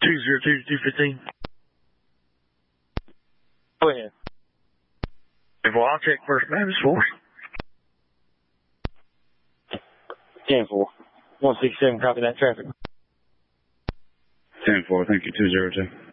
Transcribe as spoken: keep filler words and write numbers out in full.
two zero two, two fifteen. Go ahead. Well, I'll check First Baptist Force. ten four. one sixty-seven, copy that traffic. ten four, thank you, two zero two.